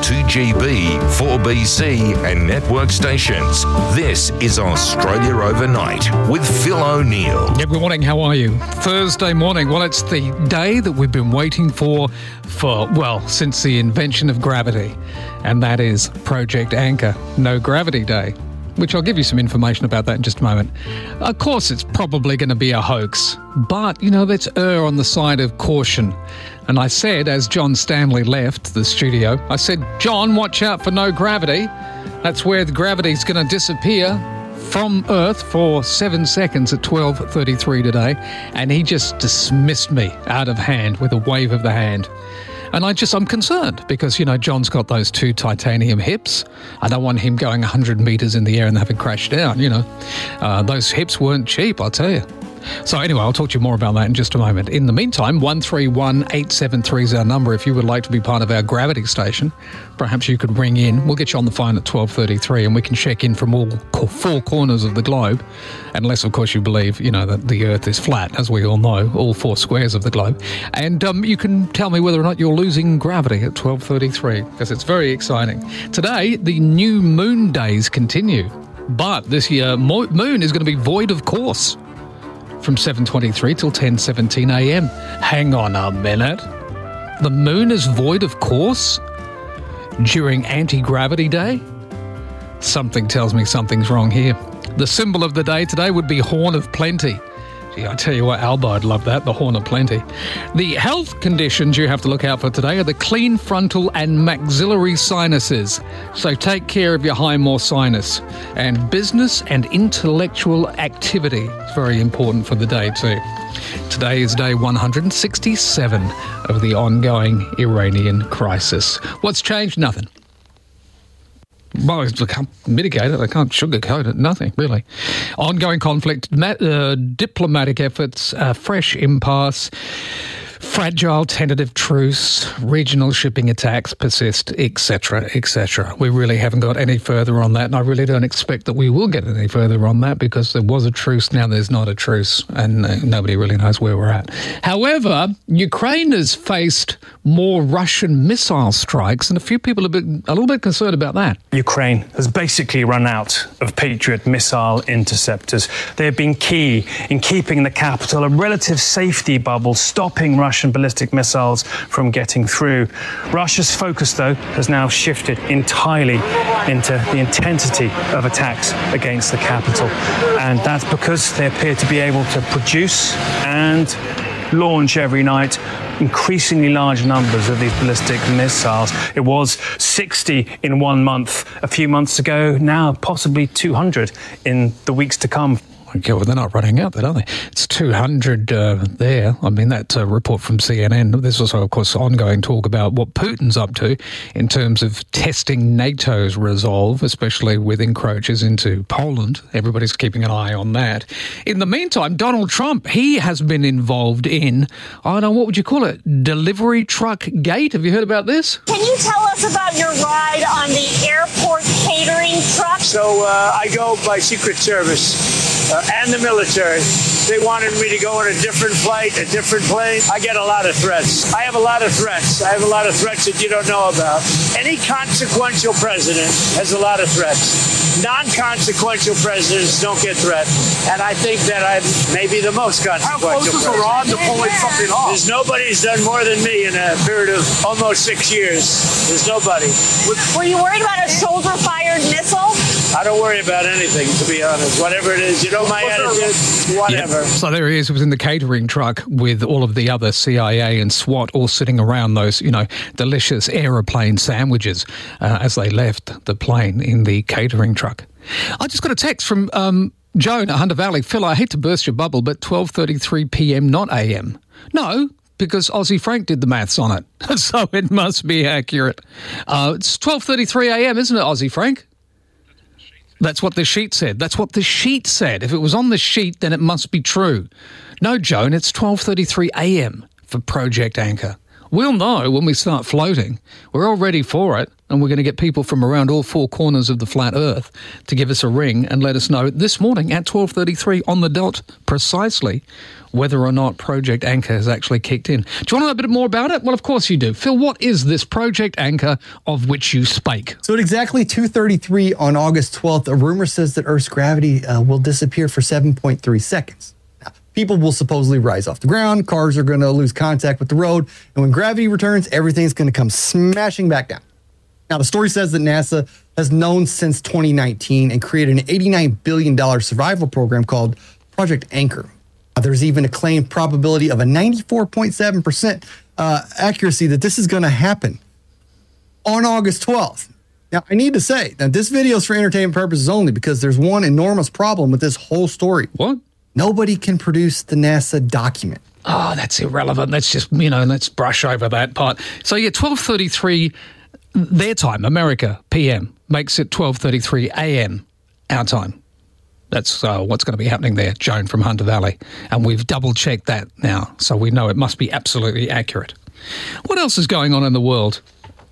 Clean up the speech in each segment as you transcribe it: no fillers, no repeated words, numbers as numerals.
2GB, 4BC and network stations. This is Australia Overnight with Phil O'Neill. Good morning, how are you? Thursday morning. Well, it's the day that we've been waiting for, since the invention of gravity. And that is Project Anchor, No Gravity Day, which I'll give you some information about that in just a moment. Of course, it's probably going to be a hoax, but, let's err on the side of caution. And I said, as John Stanley left the studio, I said, John, watch out for no gravity. That's where the gravity's going to disappear from Earth for 7 seconds at 12:33 today. And he just dismissed me out of hand with a wave of the hand. And I'm concerned because, John's got those 2 titanium hips. I don't want him going 100 metres in the air and having crashed down, Those hips weren't cheap, I'll tell you. So anyway, I'll talk to you more about that in just a moment. In the meantime, 131873 is our number if you would like to be part of our gravity station. Perhaps you could ring in. We'll get you on the phone at 12:33 and we can check in from all 4 corners of the globe. Unless, of course, you believe, that the Earth is flat, as we all know, all 4 squares of the globe. And you can tell me whether or not you're losing gravity at 12:33 because it's very exciting. Today, the new moon days continue. But this year, moon is going to be void of course from 7:23 till 10:17 a.m. Hang on a minute. The moon is void of course during anti-gravity day? Something tells me something's wrong here. The symbol of the day today would be Horn of Plenty. Gee, I tell you what, Albo, I'd love that, the Horn of Plenty. The health conditions you have to look out for today are the clean frontal and maxillary sinuses. So take care of your Highmore sinus. And business and intellectual activity is very important for the day too. Today is day 167 of the ongoing Iranian crisis. What's changed? Nothing. Well, I can't mitigate it. I can't sugarcoat it. Nothing, really. Ongoing conflict, diplomatic efforts, fresh impasse, fragile tentative truce, regional shipping attacks persist, etc., etc. We really haven't got any further on that, and I really don't expect that we will get any further on that because there was a truce, now there's not a truce, and nobody really knows where we're at. However, Ukraine has faced more Russian missile strikes, and a few people are a little bit concerned about that. Ukraine has basically run out of Patriot missile interceptors. They have been key in keeping the capital a relative safety bubble, stopping Russian ballistic missiles from getting through. Russia's focus, though, has now shifted entirely into the intensity of attacks against the capital. And that's because they appear to be able to produce and launch every night increasingly large numbers of these ballistic missiles. It was 60 in 1 month a few months ago, now possibly 200 in the weeks to come. Okay, well, they're not running out, then, are they? It's 200 there. I mean, that's a report from CNN. There's also, of course, ongoing talk about what Putin's up to in terms of testing NATO's resolve, especially with encroaches into Poland. Everybody's keeping an eye on that. In the meantime, Donald Trump, he has been involved in, I don't know, what would you call it? Delivery truck gate? Have you heard about this? Can you tell us about your ride on the airport catering truck? So I go by Secret Service. And the military. They wanted me to go on a different flight, a different plane. I get a lot of threats. I have a lot of threats. I have a lot of threats that you don't know about. Any consequential president has a lot of threats. Non-consequential presidents don't get threatened. And I think that I'm maybe the most consequential president. How close is Iran to pulling something off? There's nobody who's done more than me in a period of almost 6 years. There's nobody. Were you worried about a shoulder-fired missile? I don't worry about anything, to be honest. Whatever it is, my attitude, whatever. Yep. So there he is. He was in the catering truck with all of the other CIA and SWAT all sitting around those, delicious aeroplane sandwiches as they left the plane in the catering truck. I just got a text from Joan at Hunter Valley. Phil, I hate to burst your bubble, but 12:33 p.m, not a.m. No, because Aussie Frank did the maths on it. So it must be accurate. It's 12:33 a.m, isn't it, Aussie Frank? That's what the sheet said. That's what the sheet said. If it was on the sheet, then it must be true. No, Joan, it's 12:33 a.m. for Project Anchor. We'll know when we start floating. We're all ready for it, and we're going to get people from around all four corners of the flat earth to give us a ring and let us know this morning at 12:33 on the dot precisely whether or not Project Anchor has actually kicked in. Do you want to know a bit more about it? Well, of course you do. Phil, what is this Project Anchor of which you spake? So at exactly 2:33 on August 12th, a rumor says that Earth's gravity will disappear for 7.3 seconds. Now, people will supposedly rise off the ground, cars are going to lose contact with the road, and when gravity returns, everything's going to come smashing back down. Now, the story says that NASA has known since 2019 and created an $89 billion survival program called Project Anchor. There's even a claimed probability of a 94.7% accuracy that this is going to happen on August 12th. Now, I need to say that this video is for entertainment purposes only because there's one enormous problem with this whole story. What? Nobody can produce the NASA document. Oh, that's irrelevant. Let's just, let's brush over that part. So, 12:33 their time, America, PM, makes it 12:33 a.m. our time. That's what's going to be happening there, Joan from Hunter Valley. And we've double-checked that now, so we know it must be absolutely accurate. What else is going on in the world?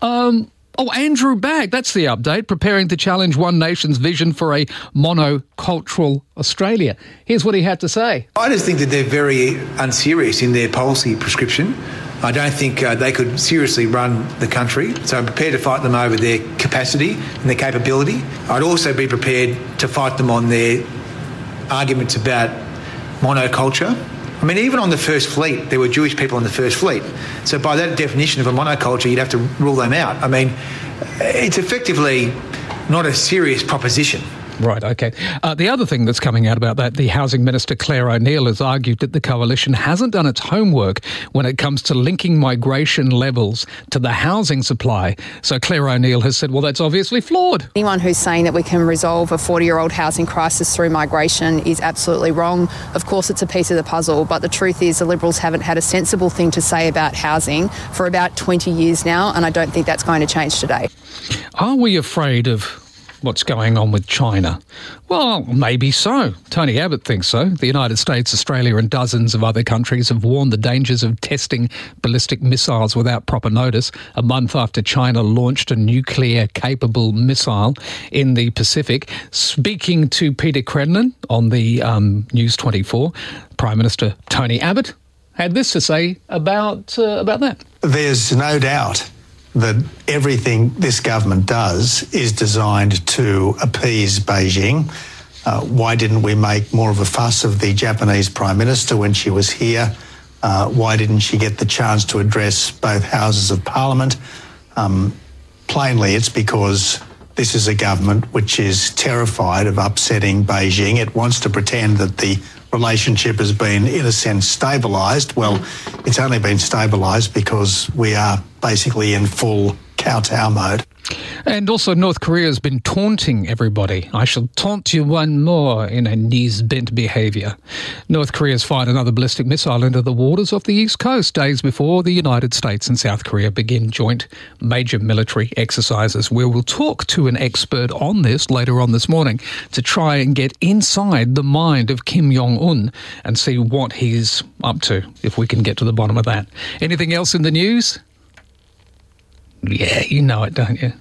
Andrew Bagg, that's the update, preparing to challenge One Nation's vision for a monocultural Australia. Here's what he had to say. I just think that they're very unserious in their policy prescription. I don't think they could seriously run the country, so I'm prepared to fight them over their capacity and their capability. I'd also be prepared to fight them on their arguments about monoculture. I mean, even on the First Fleet, there were Jewish people on the First Fleet. So by that definition of a monoculture, you'd have to rule them out. I mean, it's effectively not a serious proposition. Right, okay. The other thing that's coming out about that, the Housing Minister Claire O'Neill has argued that the Coalition hasn't done its homework when it comes to linking migration levels to the housing supply. So Claire O'Neill has said, well, that's obviously flawed. Anyone who's saying that we can resolve a 40-year-old housing crisis through migration is absolutely wrong. Of course, it's a piece of the puzzle, but the truth is the Liberals haven't had a sensible thing to say about housing for about 20 years now, and I don't think that's going to change today. Are we afraid of what's going on with China? Well, maybe so. Tony Abbott thinks so. The United States, Australia and dozens of other countries have warned the dangers of testing ballistic missiles without proper notice a month after China launched a nuclear-capable missile in the Pacific. Speaking to Peter Crednan on the News 24, Prime Minister Tony Abbott had this to say about that. There's no doubt that everything this government does is designed to appease Beijing. Why didn't we make more of a fuss of the Japanese Prime Minister when she was here? Why didn't she get the chance to address both houses of Parliament? Plainly, it's because this is a government which is terrified of upsetting Beijing. It wants to pretend that the relationship has been, in a sense, stabilised. Well, it's only been stabilised because we are basically in full kowtow mode. And also North Korea has been taunting everybody. I shall taunt you one more in a knees-bent behaviour. North Korea's fired another ballistic missile into the waters off the East Coast days before the United States and South Korea begin joint major military exercises. We will talk to an expert on this later on this morning to try and get inside the mind of Kim Jong-un and see what he's up to, if we can get to the bottom of that. Anything else in the news? Yeah, you know it, don't you?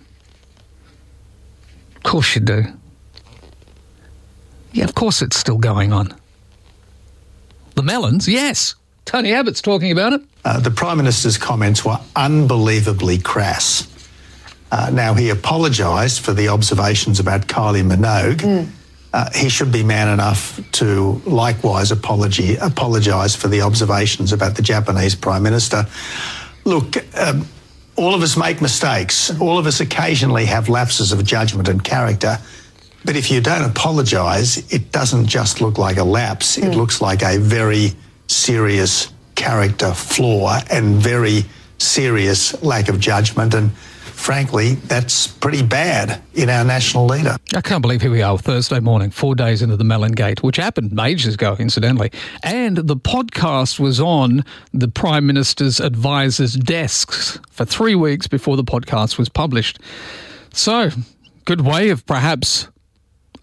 Of course you do. Yeah, of course it's still going on. The melons, yes. Tony Abbott's talking about it. The Prime Minister's comments were unbelievably crass. Now, he apologised for the observations about Kylie Minogue. He should be man enough to likewise apologise for the observations about the Japanese Prime Minister. Look, all of us make mistakes. All of us occasionally have lapses of judgment and character. But if you don't apologise, it doesn't just look like a lapse. It looks like a very serious character flaw and very serious lack of judgment. And frankly, that's pretty bad in our national leader. I can't believe here we are Thursday morning, 4 days into the Melon Gate, which happened ages ago, incidentally. And the podcast was on the Prime Minister's advisors' desks for 3 weeks before the podcast was published. So, good way of perhaps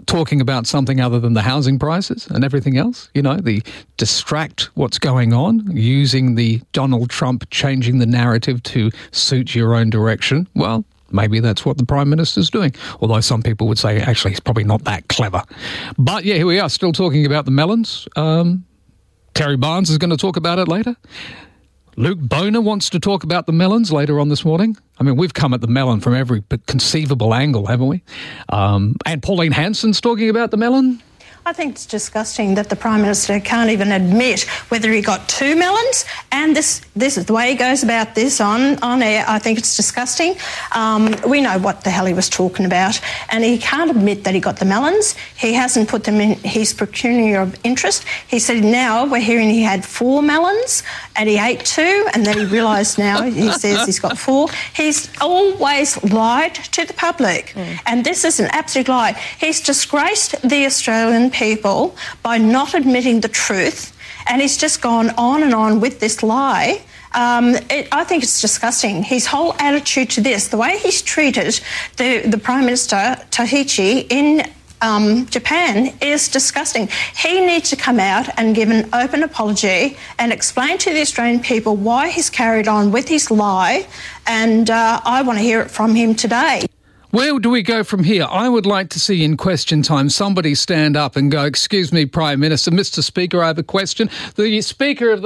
talking about something other than the housing prices and everything else, the distract what's going on, using the Donald Trump changing the narrative to suit your own direction, well, maybe that's what the Prime Minister's doing. Although some people would say, actually, he's probably not that clever. But yeah, here we are, still talking about the melons. Terry Barnes is going to talk about it later. Luke Boner wants to talk about the melons later on this morning. I mean, we've come at the melon from every conceivable angle, haven't we? And Pauline Hanson's talking about the melon. I think it's disgusting that the Prime Minister can't even admit whether he got 2 melons, and this is the way he goes about this on air. I think it's disgusting. We know what the hell he was talking about, and he can't admit that he got the melons. He hasn't put them in his pecuniary interest. He said now we're hearing he had 4 melons, and he ate 2, and then he realised now he says he's got 4. He's always lied to the public, and this is an absolute lie. He's disgraced the Australian people by not admitting the truth, and he's just gone on and on with this lie. I think it's disgusting. His whole attitude to this, the way he's treated the Prime Minister, Tahichi, in Japan is disgusting. He needs to come out and give an open apology and explain to the Australian people why he's carried on with his lie, and I want to hear it from him today. Where do we go from here? I would like to see in question time somebody stand up and go, "Excuse me, Prime Minister, Mr. Speaker, I have a question." The Speaker of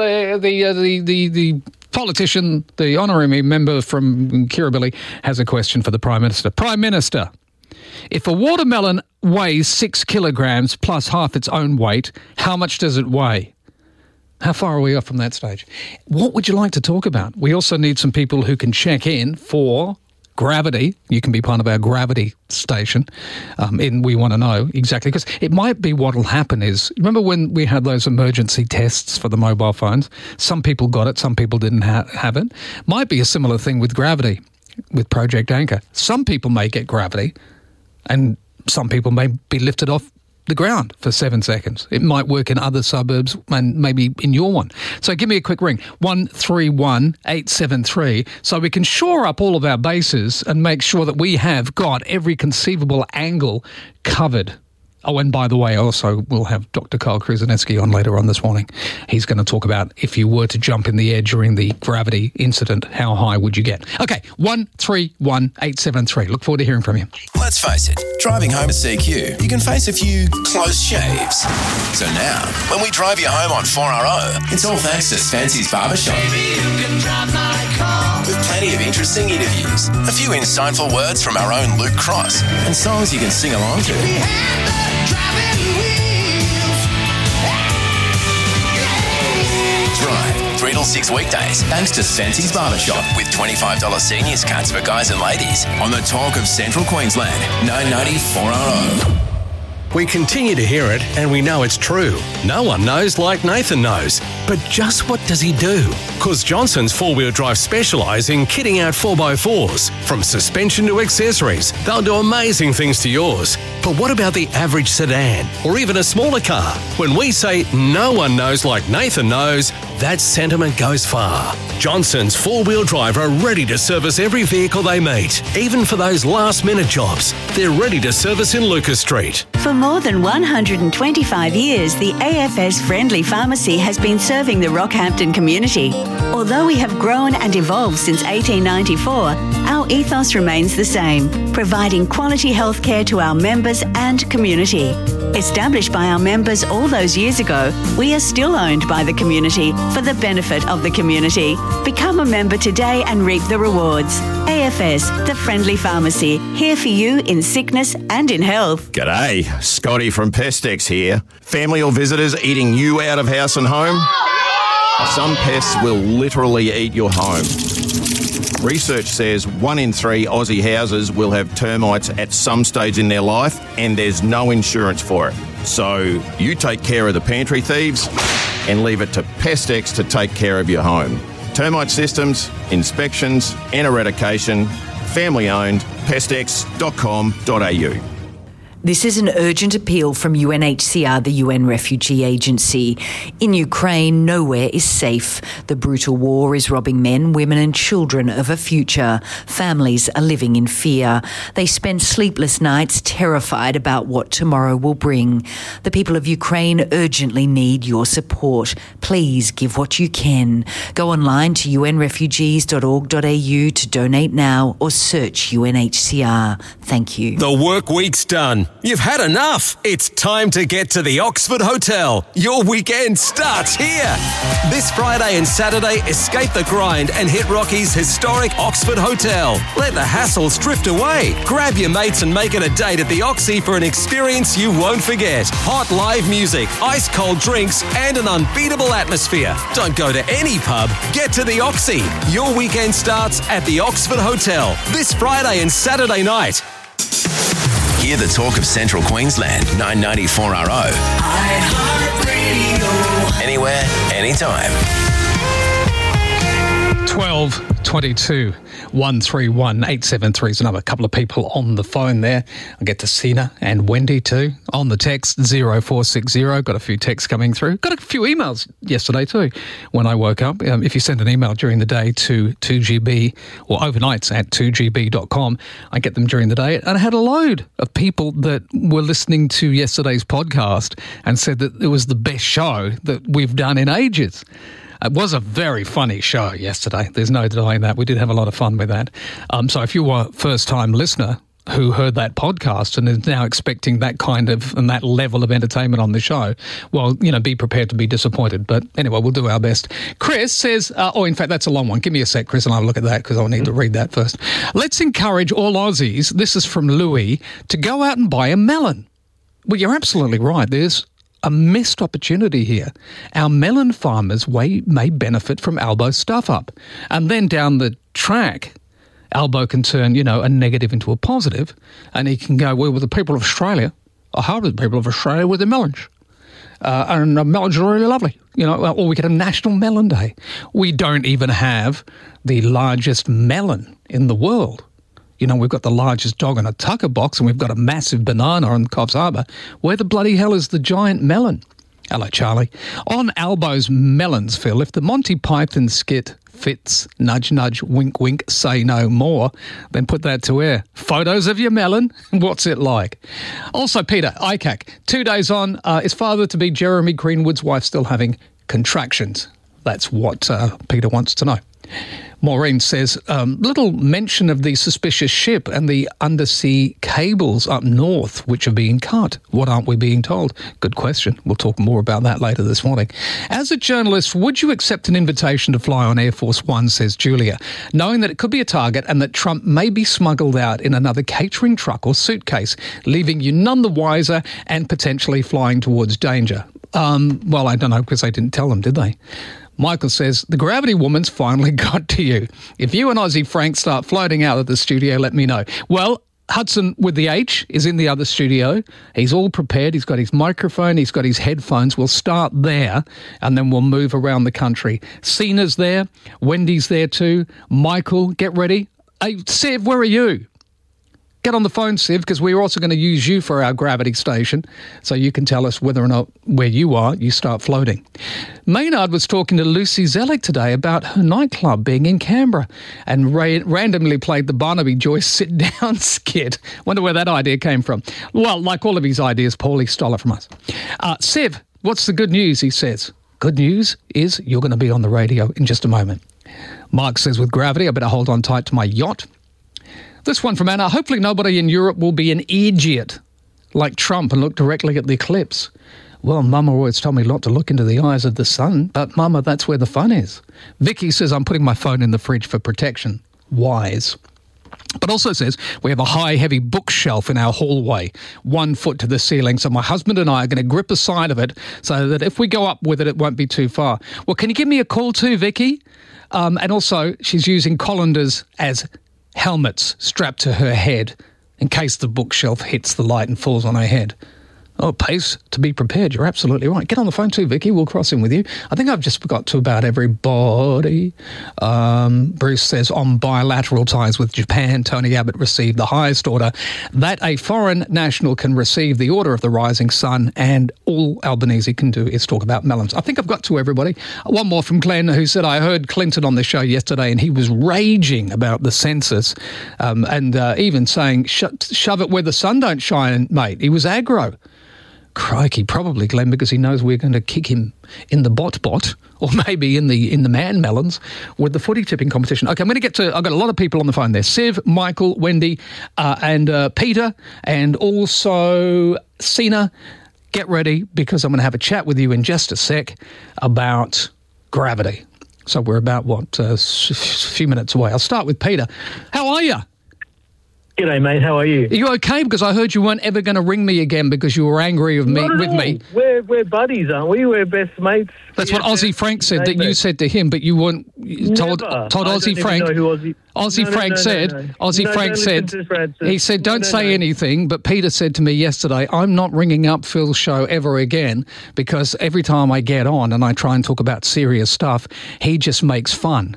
the politician, the honorary member from Kirribilli, has a question for the Prime Minister. Prime Minister, if a watermelon weighs 6 kilograms plus half its own weight, how much does it weigh? How far are we off from that stage? What would you like to talk about? We also need some people who can check in for Gravity. You can be part of our Gravity station. We want to know exactly, because it might be what will happen is, remember when we had those emergency tests for the mobile phones? Some people got it, some people didn't have it. Might be a similar thing with Gravity, with Project Anchor. Some people may get Gravity and some people may be lifted off the ground for 7 seconds. It might work in other suburbs and maybe in your one. So give me a quick ring, 131873, so we can shore up all of our bases and make sure that we have got every conceivable angle covered. Oh, and by the way, also we'll have Dr. Kyle Krzyzewski on later on this morning. He's going to talk about if you were to jump in the air during the Gravity incident, how high would you get? Okay, 131873. Look forward to hearing from you. Let's face it, driving home to CQ, you can face a few close shaves. So now, when we drive you home on 4RO, it's all thanks to Spency's Barbershop. With plenty of interesting interviews, a few insightful words from our own Luke Cross, and songs you can sing along to. Drive 3 till 6 weekdays thanks to Spency's Barbershop with $25 seniors cuts for guys and ladies on the talk of Central Queensland, 990 4RO. We continue to hear it, and we know it's true. No one knows like Nathan knows. But just what does he do? Because Johnson's 4-wheel drive specialise in kitting out 4x4s. From suspension to accessories, they'll do amazing things to yours. But what about the average sedan, or even a smaller car? When we say no one knows like Nathan knows, that sentiment goes far. Johnson's 4-wheel drive are ready to service every vehicle they meet, even for those last-minute jobs. They're ready to service in Lucas Street. For more than 125 years, the AFS Friendly Pharmacy has been serving the Rockhampton community. Although we have grown and evolved since 1894, our ethos remains the same, providing quality healthcare to our members and community. Established by our members all those years ago, we are still owned by the community for the benefit of the community. Become a member today and reap the rewards. AFS, the Friendly Pharmacy, here for you in sickness and in health. G'day, Scotty from Pestex here. Family or visitors eating you out of house and home? Some pests will literally eat your home. Research says 1 in 3 Aussie houses will have termites at some stage in their life, and there's no insurance for it. So you take care of the pantry thieves and leave it to Pestex to take care of your home. Termite systems, inspections and eradication, family owned, pestex.com.au. This is an urgent appeal from UNHCR, the UN Refugee Agency. In Ukraine, nowhere is safe. The brutal war is robbing men, women and children of a future. Families are living in fear. They spend sleepless nights terrified about what tomorrow will bring. The people of Ukraine urgently need your support. Please give what you can. Go online to unrefugees.org.au to donate now or search UNHCR. Thank you. The work week's done. You've had enough. It's time to get to the Oxford Hotel. Your weekend starts here. This Friday and Saturday, escape the grind and hit Rocky's historic Oxford Hotel. Let the hassles drift away. Grab your mates and make it a date at the Oxy for an experience you won't forget. Hot live music, ice cold drinks and an unbeatable atmosphere. Don't go to any pub. Get to the Oxy. Your weekend starts at the Oxford Hotel this Friday and Saturday night. Hear the talk of Central Queensland, 990-4RO. iHeartRadio. Anywhere, anytime. 1222 131 873 is another couple of people on the phone there. I'll get to Sina and Wendy too. On the text 0460. Got a few texts coming through. Got a few emails yesterday too when I woke up. If you send an email during the day to 2GB or overnights at 2gb.com, I get them during the day. And I had a load of people that were listening to yesterday's podcast and said that it was the best show that we've done in ages. It was a very funny show yesterday. There's no denying that. We did have a lot of fun with that. So if you were a first-time listener who heard that podcast and is now expecting that kind of and that level of entertainment on the show, well, be prepared to be disappointed. But anyway, we'll do our best. Chris says, in fact, that's a long one. Give me a sec, Chris, and I'll look at that because I'll need to read that first. Let's encourage all Aussies, this is from Louis, to go out and buy a melon. Well, you're absolutely right. There's a missed opportunity here. Our melon farmers may benefit from Albo stuff up. And then down the track, Albo can turn, a negative into a positive, and he can go, well, with the people of Australia, I harvest the people of Australia with their melons. And the melons are really lovely. Or we get a National Melon Day. We don't even have the largest melon in the world. We've got the largest dog in a tucker box and we've got a massive banana on Coffs Harbour. Where the bloody hell is the giant melon? Hello, Charlie. On Albo's melons, Phil, if the Monty Python skit fits, nudge, nudge, wink, wink, say no more, then put that to air. Photos of your melon? What's it like? Also, Peter, ICAC, 2 days on, is father-to-be Jeremy Greenwood's wife still having contractions? That's what Peter wants to know. Maureen says, little mention of the suspicious ship and the undersea cables up north which are being cut. What aren't we being told? Good question. We'll talk more about that later this morning. As a journalist, would you accept an invitation to fly on Air Force One, says Julia, knowing that it could be a target and that Trump may be smuggled out in another catering truck or suitcase, leaving you none the wiser and potentially flying towards danger? Well, I don't know, because they didn't tell them, did they? Michael says, the gravity woman's finally got to you. If you and Aussie Frank start floating out of the studio, let me know. Well, Hudson with the H is in the other studio. He's all prepared. He's got his microphone. He's got his headphones. We'll start there and then we'll move around the country. Sina's there. Wendy's there too. Michael, get ready. Hey, Sev, where are you? Get on the phone, Siv, because we're also going to use you for our gravity station so you can tell us whether or not where you are, you start floating. Maynard was talking to Lucy Zellick today about her nightclub being in Canberra and randomly played the Barnaby Joyce sit-down skit. Wonder where that idea came from. Well, like all of his ideas, Paulie stole it from us. Siv, what's the good news, he says. Good news is you're going to be on the radio in just a moment. Mark says, with gravity, I better hold on tight to my yacht. This one from Anna. Hopefully nobody in Europe will be an idiot like Trump and look directly at the eclipse. Well, Mama always told me not to look into the eyes of the sun, but Mama, that's where the fun is. Vicky says, I'm putting my phone in the fridge for protection. Wise. But also says, we have a high, heavy bookshelf in our hallway, 1 foot to the ceiling, so my husband and I are going to grip a side of it so that if we go up with it, it won't be too far. Well, can you give me a call too, Vicky? And also, she's using colanders as helmets strapped to her head in case the bookshelf hits the light and falls on her head. Oh, pays to be prepared. You're absolutely right. Get on the phone too, Vicky. We'll cross in with you. I think I've just got to about everybody. Bruce says, on bilateral ties with Japan, Tony Abbott received the highest order that a foreign national can receive, the Order of the Rising Sun, and all Albanese can do is talk about melons. I think I've got to everybody. One more from Glenn, who said, I heard Clinton on the show yesterday and he was raging about the census and even saying, shove it where the sun don't shine, mate. He was aggro. Crikey, probably, Glenn, because he knows we're going to kick him in the bot, or maybe in the man melons with the footy tipping competition. Okay, I'm going to get to... I've got a lot of people on the phone there. Siv, Michael, Wendy, and Peter, and also Sina. Get ready, because I'm going to have a chat with you in just a sec about gravity. So we're about, a few minutes away. I'll start with Peter. How are you? G'day, mate. How are you? Are you okay? Because I heard you weren't ever going to ring me again because you were angry with me. We're buddies, aren't we? We're best mates. That's what Aussie Frank said, that you said to him, but you weren't told Aussie Frank. Aussie Frank said, he said, don't say anything, but Peter said to me yesterday, I'm not ringing up Phil's show ever again because every time I get on and I try and talk about serious stuff, he just makes fun.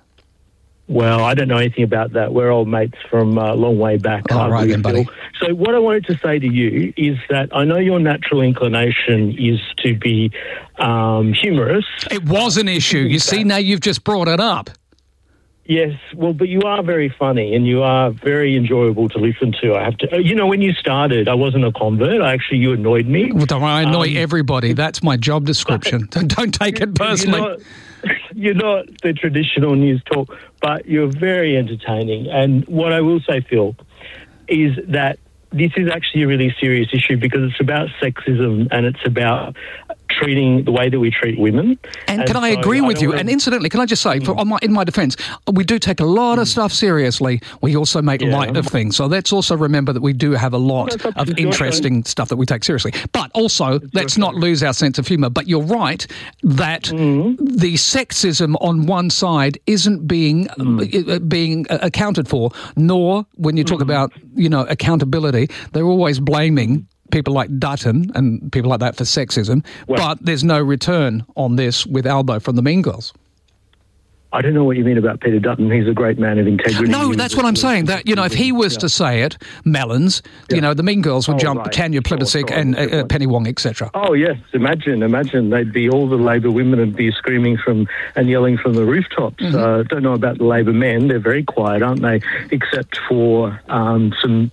Well, I don't know anything about that. We're old mates from a long way back. All right then, buddy. So what I wanted to say to you is that I know your natural inclination is to be humorous. It was an issue. You see, now you've just brought it up. Yes, well, but you are very funny and you are very enjoyable to listen to. I have to, when you started, I wasn't a convert. You annoyed me. Well, don't worry, I annoy everybody. That's my job description. Don't take it personally. You're not the traditional news talk, but you're very entertaining. And what I will say, Phil, is that this is actually a really serious issue because it's about sexism and it's about treating the way that we treat women. And can I agree with you? And incidentally, can I just say, in my defence, we do take a lot of stuff seriously. We also make light of things. So let's also remember that we do have a lot of interesting stuff that we take seriously. But also, let's not lose our sense of humour. But you're right that the sexism on one side isn't being accounted for, nor when you talk about, accountability, they're always blaming people like Dutton and people like that for sexism, but there's no return on this with Albo from the Mean Girls. I don't know what you mean about Peter Dutton. He's a great man of integrity. No, that's what I'm saying. That if he was to say it, melons, the Mean Girls would jump Tanya Plibersek and Penny Wong, etc. Oh yes, imagine they'd be all the Labor women would be screaming and yelling from the rooftops. Don't know about the Labor men; they're very quiet, aren't they? Except for some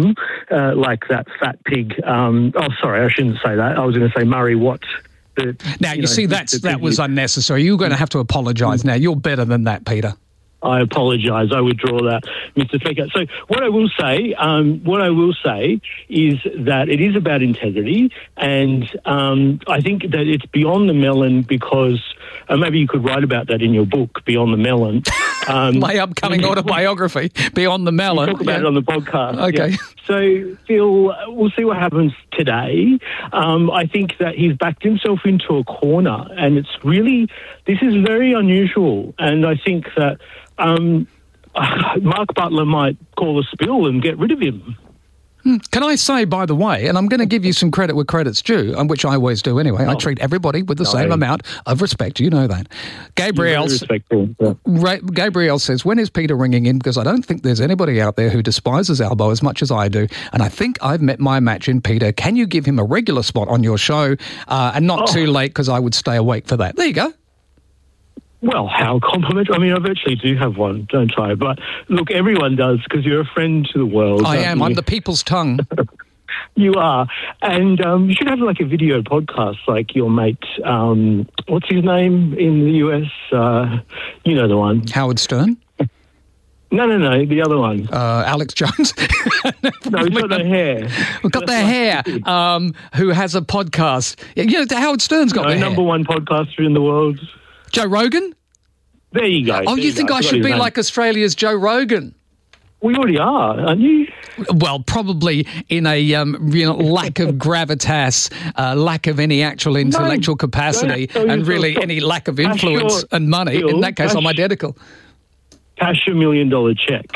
like that fat pig. Sorry, I shouldn't say that. I was going to say Murray Watt. Now, you see, that was unnecessary. You're going to have to apologise now. You're better than that, Peter. I apologise. I withdraw that, Mr. Speaker. So what I will say is that it is about integrity, and I think that it's beyond the melon because maybe you could write about that in your book, Beyond the Melon. My upcoming autobiography, Beyond the Melon. We'll talk about it on the podcast. Okay. Yeah. So, Phil, we'll see what happens today. I think that he's backed himself into a corner, and this is very unusual, and I think that Mark Butler might call a spill and get rid of him. Can I say, by the way, and I'm going to give you some credit where credit's due, which I always do anyway. I treat everybody with the same amount of respect. You know that. Gabrielle says, when is Peter ringing in? Because I don't think there's anybody out there who despises Albo as much as I do. And I think I've met my match in Peter. Can you give him a regular spot on your show and not too late because I would stay awake for that? There you go. Well, how complimentary. I mean, I virtually do have one, don't I? But look, everyone does because you're a friend to the world. I am. I'm the people's tongue. You are. And you should have like a video podcast like your mate, what's his name in the US? You know the one. Howard Stern? No, the other one. Alex Jones? No, he's got no hair. We've got their hair, who has a podcast. Howard Stern's got the hair. Number one podcaster in the world. Joe Rogan? There you go. Oh, you think I should be like Australia's Joe Rogan? We already are, aren't you? Well, probably in a lack of gravitas, lack of any actual intellectual capacity, and really any lack of influence and money. In that case, I'm identical. Cash $1 million check.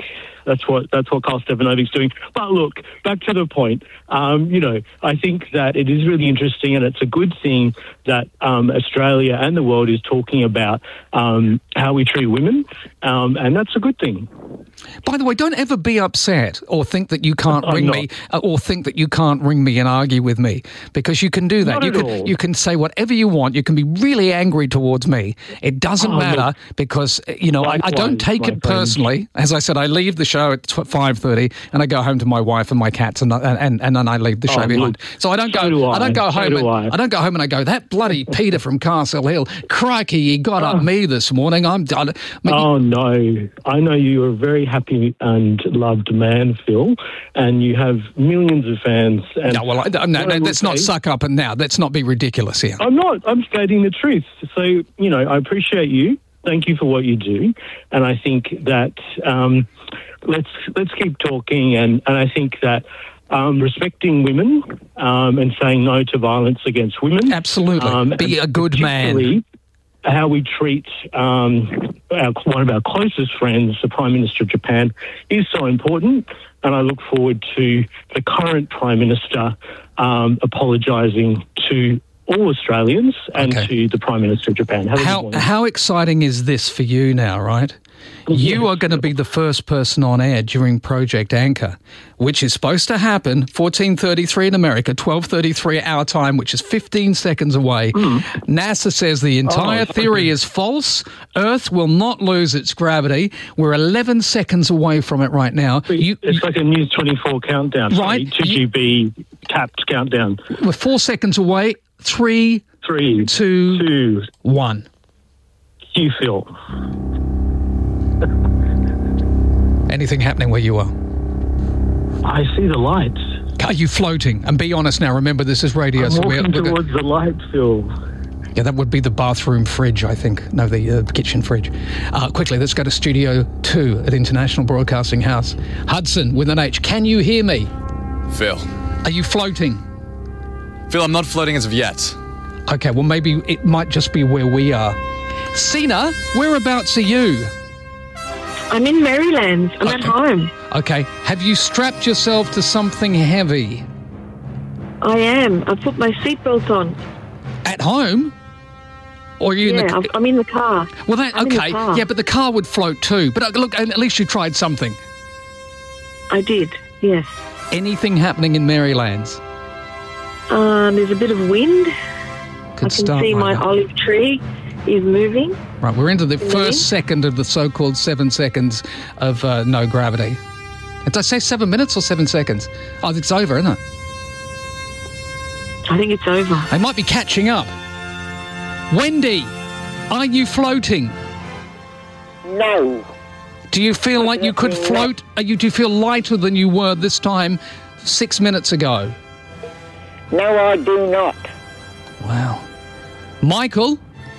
That's what Karl Stefanovic's doing. But look, back to the point. I think that it is really interesting, and it's a good thing that Australia and the world is talking about how we treat women, and that's a good thing. By the way, don't ever be upset or think that you can't ring me, or think that you can't ring me and argue with me, because you can do that. You can say whatever you want. You can be really angry towards me. It doesn't matter, because I don't take it personally. As I said, I leave the show at 5:30 and I go home to my wife and my cats, and then I leave the show behind. So I don't go home and I go, that bloody Peter from Castle Hill, crikey, he got up me this morning. I'm done. Oh no, I know you're a very happy and loved man, Phil, and you have millions of fans. And let's not suck up and now. Let's not be ridiculous here. I'm not. I'm stating the truth. So, I appreciate you. Thank you for what you do. And I think that let's keep talking. And I think that respecting women and saying no to violence against women. Absolutely. Be a good man. How we treat one of our closest friends, the Prime Minister of Japan, is so important. And I look forward to the current Prime Minister apologising to all Australians and to the Prime Minister of Japan. How exciting is this for you now, right? You are going to be the first person on air during Project Anchor, which is supposed to happen 14:33 in America, 12:33 our time, which is 15 seconds away. NASA says the entire theory is false. Earth will not lose its gravity. We're 11 seconds away from it right now. It's like a News 24 countdown, right? 2GB tapped countdown. We're 4 seconds away. 3, 2, 1. You feel. Anything happening where you are? I see the lights. Are you floating? And be honest now. Remember, this is radio. I'm walking towards the lights, Phil. Yeah, that would be the bathroom fridge, I think. No, the kitchen fridge. Quickly, let's go to Studio 2 at International Broadcasting House. Hudson with an H. Can you hear me? Phil. Are you floating? Phil, I'm not floating as of yet. Okay, well, maybe it might just be where we are. Sina, whereabouts are you? I'm in Maryland. I'm at home. Okay. Have you strapped yourself to something heavy? I am. I put my seatbelt on. At home? Or are you in the I'm in the car. Well, I'm in the car. Yeah, but the car would float too. But look, at least you tried something. I did, yes. Anything happening in Maryland? There's a bit of wind. I can see my now. olive tree is moving. Right, we're into the first second of the so-called 7 seconds of no gravity. Did I say 7 minutes or 7 seconds? Oh, it's over, isn't it? I think it's over. They might be catching up. Wendy, are you floating? No. Do you feel like you could float? Do you feel lighter than you were this time 6 minutes ago? No, I do not. Wow. Michael?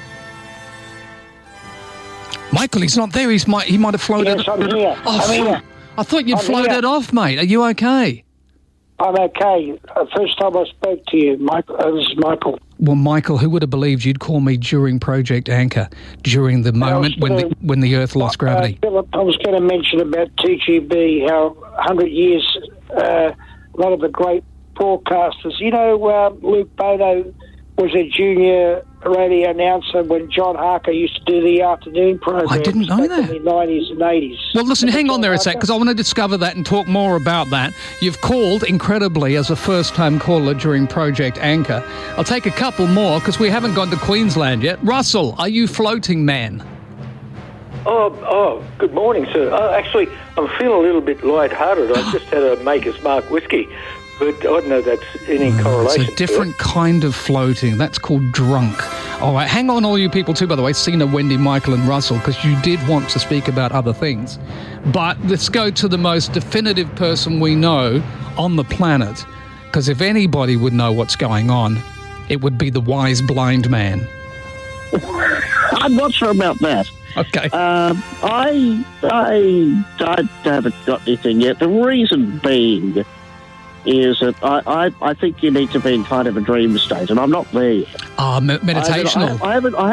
Michael, he's not there. He might have floated. Yes, I'm here. Oh, I'm here. I thought you'd floated off, mate. Are you okay? I'm okay. First time I spoke to you, Michael. This is Michael. Well, Michael, who would have believed you'd call me during Project Anchor, during the moment when the Earth lost gravity? Philip, I was going to mention about TGB, how 100 years, one of the great broadcasters. You know, Luke Bono was a junior radio announcer when John Harker used to do the afternoon program. I didn't know that. In the 90s and 80s. Well, listen, hang on there a sec, because I want to discover that and talk more about that. You've called, incredibly, as a first-time caller during Project Anchor. I'll take a couple more, because we haven't gone to Queensland yet. Russell, are you floating, man? Oh, good morning, sir. Actually, I'm feeling a little bit lighthearted. I just had a Maker's Mark whiskey. But I don't know if that's any correlation. It's a different kind of floating. That's called drunk. All right, hang on, all you people too, by the way, Sina, Wendy, Michael and Russell, because you did want to speak about other things. But let's go to the most definitive person we know on the planet, because if anybody would know what's going on, it would be the wise blind man. I'm not sure about that. Okay. I haven't got anything yet. The reason being is that I think you need to be in kind of a dream state, and I'm not there yet. Meditational.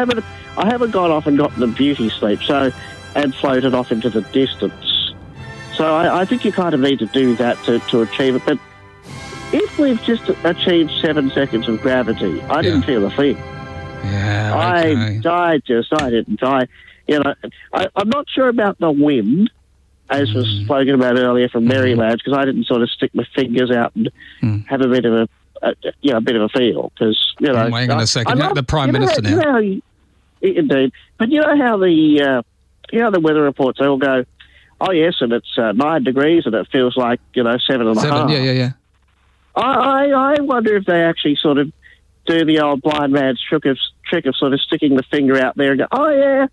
I haven't gone off and gotten the beauty sleep, and floated off into the distance. So I think you kind of need to do that to achieve it. But if we've just achieved 7 seconds of gravity, I didn't feel a thing. Yeah, okay. I didn't. I'm not sure about the wind, as was spoken about earlier from Maryland, because I didn't sort of stick my fingers out and have a bit of a bit of a feel. Because hang on a second, the Prime Minister now. Indeed, but you know how the weather reports, they all go, oh yes, and it's 9 degrees and it feels like 7.5. Yeah. I wonder if they actually sort of do the old blind man's trick of sort of sticking the finger out there and go, oh yeah.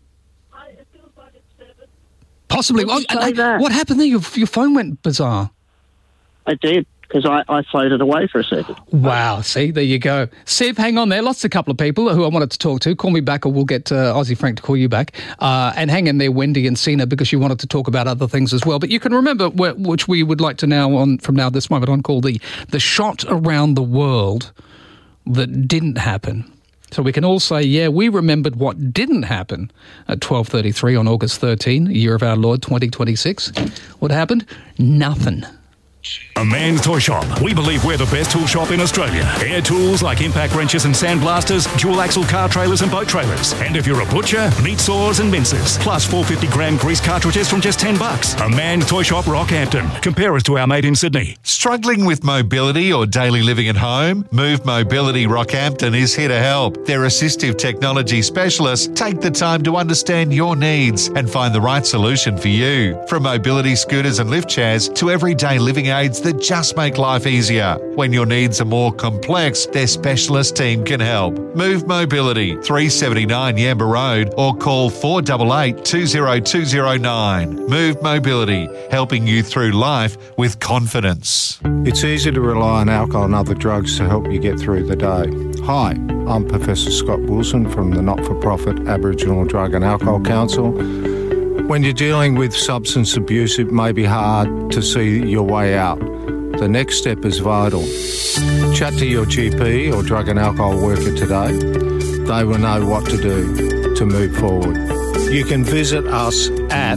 Possibly. What happened there? Your phone went bizarre. It did, because I floated away for a second. Wow. See, there you go. Sev, hang on there. Lost a couple of people who I wanted to talk to. Call me back or we'll get Aussie Frank to call you back. And hang in there, Wendy and Sina, because you wanted to talk about other things as well. But you can remember, which we would like to from this moment on, call the shot around the world that didn't happen. So we can all say, yeah, we remembered what didn't happen at 12:33 on August 13, year of our Lord 2026. What happened? Nothing. A Man's Toy Shop. We believe we're the best tool shop in Australia. Air tools like impact wrenches and sandblasters, dual axle car trailers and boat trailers. And if you're a butcher, meat saws and mincers. Plus 450-gram grease cartridges from just $10. A Man's Toy Shop, Rockhampton. Compare us to our mate in Sydney. Struggling with mobility or daily living at home? Move Mobility Rockhampton is here to help. Their assistive technology specialists take the time to understand your needs and find the right solution for you. From mobility scooters and lift chairs to everyday living aids that just make life easier. When your needs are more complex, their specialist team can help. Move Mobility, 379 Yamba Road, or call 488 20209. Move Mobility, helping you through life with confidence. It's easy to rely on alcohol and other drugs to help you get through the day. Hi, I'm Professor Scott Wilson from the not-for-profit Aboriginal Drug and Alcohol Council. When you're dealing with substance abuse, it may be hard to see your way out. The next step is vital. Chat to your GP or drug and alcohol worker today. They will know what to do to move forward. You can visit us at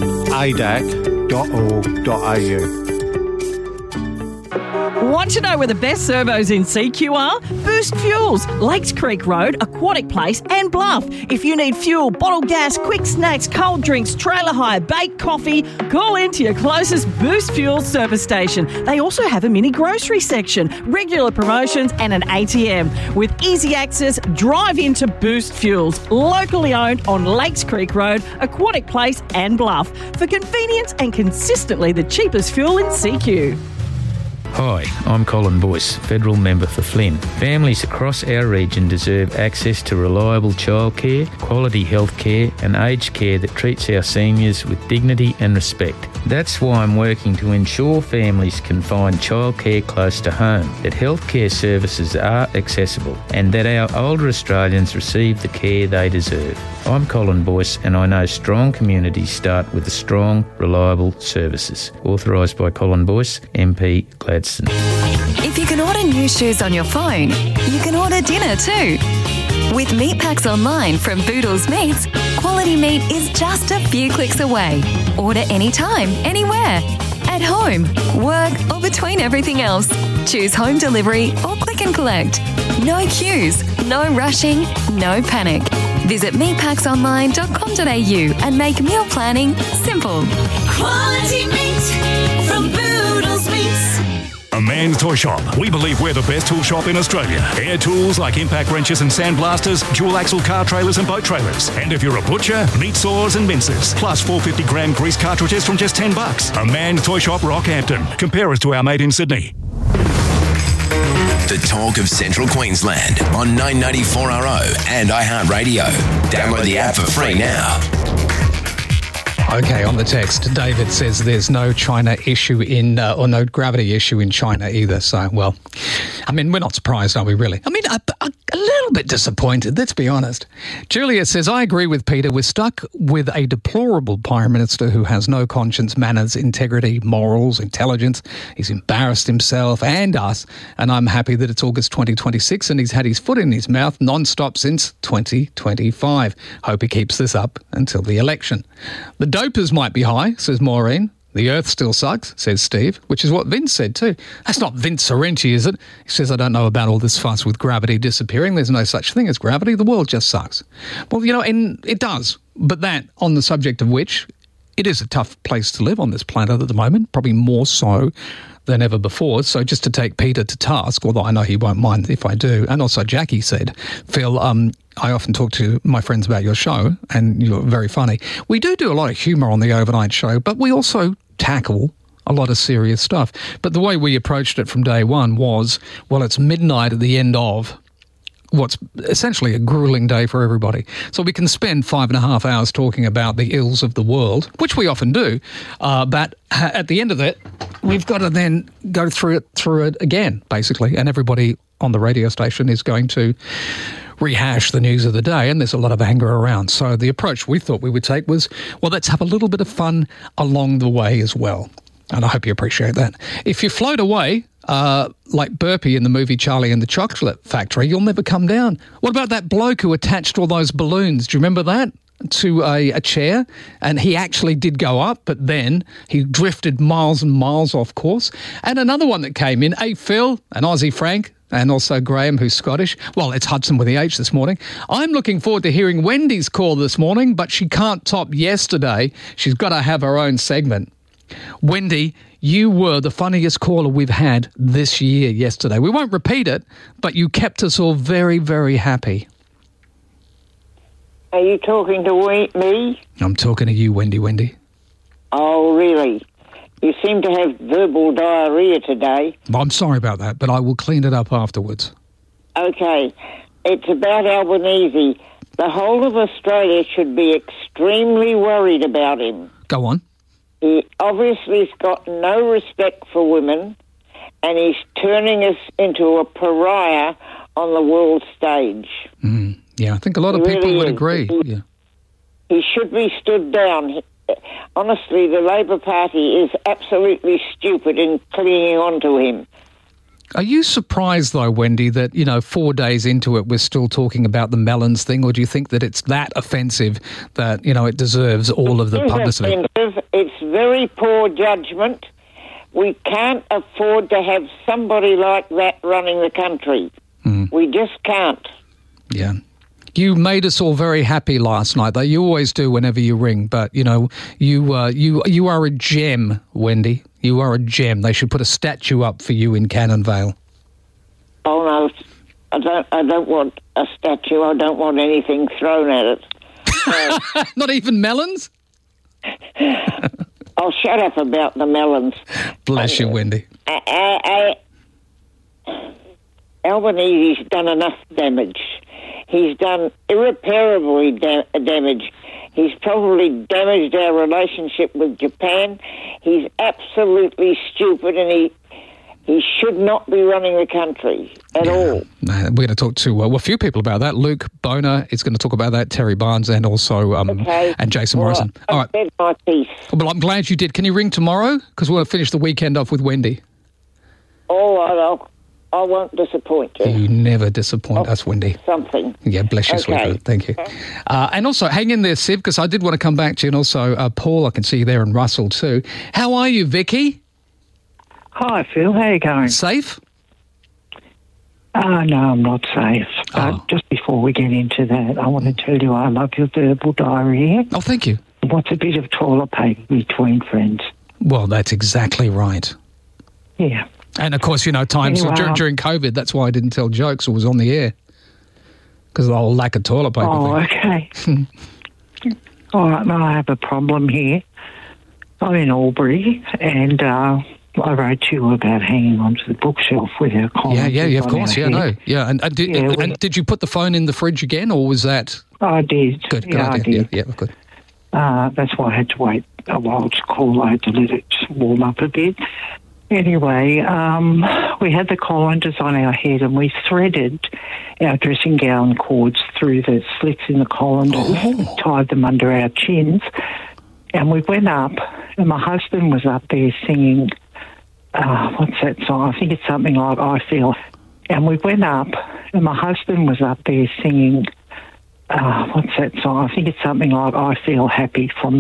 adac.org.au. Want to know where the best servos in CQ are? Boost Fuels, Lakes Creek Road, Aquatic Place and Bluff. If you need fuel, bottled gas, quick snacks, cold drinks, trailer hire, baked coffee, call into your closest Boost Fuels service station. They also have a mini grocery section, regular promotions and an ATM. With easy access, drive into Boost Fuels, locally owned on Lakes Creek Road, Aquatic Place and Bluff. For convenience and consistently the cheapest fuel in CQ. Hi, I'm Colin Boyce, Federal Member for Flynn. Families across our region deserve access to reliable childcare, quality health care and aged care that treats our seniors with dignity and respect. That's why I'm working to ensure families can find childcare close to home, that healthcare services are accessible and that our older Australians receive the care they deserve. I'm Colin Boyce and I know strong communities start with strong, reliable services. Authorised by Colin Boyce, MP Gladstone. If you can order new shoes on your phone, you can order dinner too. With meat packs online from Boodles Meats, quality meat is just a few clicks away. Order anytime, anywhere. At home, work or between everything else. Choose home delivery or click and collect. No queues, no rushing, no panic. Visit meatpacksonline.com.au and make meal planning simple. Quality meat from Boodles Meats. A Man's Toy Shop. We believe we're the best tool shop in Australia. Air tools like impact wrenches and sandblasters, dual axle car trailers and boat trailers. And if you're a butcher, meat saws and mincers. Plus 450-gram grease cartridges from just $10. A Man's Toy Shop, Rockhampton. Compare us to our mate in Sydney. The talk of Central Queensland on 994RO and iHeartRadio. Download the app for free now. Okay, on the text, David says there's no China issue or no gravity issue in China either. So, well, I mean, we're not surprised, are we really? I mean, a little bit disappointed, let's be honest. Julia says, I agree with Peter. We're stuck with a deplorable Prime Minister who has no conscience, manners, integrity, morals, intelligence. He's embarrassed himself and us, and I'm happy that it's August 2026 and he's had his foot in his mouth non-stop since 2025. Hope he keeps this up until the election. The dopers might be high, says Maureen. The Earth still sucks, says Steve, which is what Vince said too. That's not Vince Sorrenti, is it? He says, I don't know about all this fuss with gravity disappearing. There's no such thing as gravity. The world just sucks. Well, and it does. But that, on the subject of which, it is a tough place to live on this planet at the moment, probably more so than ever before. So just to take Peter to task, although I know he won't mind if I do, and also Jackie said, Phil, I often talk to my friends about your show, and you're very funny. We do a lot of humour on the overnight show, but we also tackle a lot of serious stuff. But the way we approached it from day one was, well, it's midnight at the end of what's essentially a grueling day for everybody. So we can spend 5.5 hours talking about the ills of the world, which we often do, but at the end of it, we've got to then go through it again, basically, and everybody on the radio station is going to rehash the news of the day, and there's a lot of anger around. So the approach we thought we would take was, well, let's have a little bit of fun along the way as well. And I hope you appreciate that. If you float away, like Burpee in the movie Charlie and the Chocolate Factory, you'll never come down. What about that bloke who attached all those balloons? Do you remember that? To a chair, and he actually did go up, but then he drifted miles and miles off course. And another one that came in, hey, Phil, and Aussie Frank, and also Graham, who's Scottish. Well, it's Hudson with the H this morning. I'm looking forward to hearing Wendy's call this morning, but she can't top yesterday. She's got to have her own segment. Wendy, you were the funniest caller we've had this year yesterday. We won't repeat it, but you kept us all very, very happy. Are you talking to me? I'm talking to you, Wendy. Oh, really? You seem to have verbal diarrhea today. I'm sorry about that, but I will clean it up afterwards. Okay. It's about Albanese. The whole of Australia should be extremely worried about him. Go on. He obviously has got no respect for women, and he's turning us into a pariah on the world stage. Yeah, I think a lot of people would agree. He should be stood down. Honestly, the Labor Party is absolutely stupid in clinging on to him. Are you surprised, though, Wendy, that, 4 days into it, we're still talking about the melons thing, or do you think that it's that offensive that, it deserves all of the publicity? Offensive. It's very poor judgment. We can't afford to have somebody like that running the country. We just can't. Yeah. You made us all very happy last night, though. You always do whenever you ring, but, you are a gem, Wendy. You are a gem. They should put a statue up for you in Cannon Vale. Oh, no. I don't want a statue. I don't want anything thrown at it. Not even melons? I'll shut up about the melons. Bless you, Wendy. Albanese's done enough damage. He's done irreparably damage. He's probably damaged our relationship with Japan. He's absolutely stupid, and he should not be running the country at all. We're going to talk to a few people about that. Luke Boner is going to talk about that, Terry Barnes, and also and Jason Morrison. All right. I've said my piece. Well, I'm glad you did. Can you ring tomorrow? Because we'll finish the weekend off with Wendy. All right, I won't disappoint you. You never disappoint us, Wendy. Something. Yeah, bless you, sweetheart. Thank you. And also, hang in there, Siv, because I did want to come back to you. And also, Paul, I can see you there, and Russell too. How are you, Vicky? Hi, Phil. How are you going? Safe? No, I'm not safe. Just before we get into that, I want to tell you I love your verbal diarrhea. Oh, thank you. What's a bit of toilet paper between friends? Well, that's exactly right. Yeah. And, of course, times during COVID, that's why I didn't tell jokes or was on the air, because of the whole lack of toilet paper thing. Okay. All right, now I have a problem here. I'm in Albury, and I wrote to you about hanging onto the bookshelf with our comments. Yeah, of course, no. Yeah, and did you put the phone in the fridge again, or was that... I did. Good idea. I did. Yeah, good. That's why I had to wait a while to call. I had to let it warm up a bit. Anyway, we had the colanders on our head, and we threaded our dressing gown cords through the slits in the colanders, tied them under our chins, and we went up, and my husband was up there singing, what's that song? I think it's something like I Feel. And we went up, and my husband was up there singing, what's that song? I think it's something like I Feel Happy from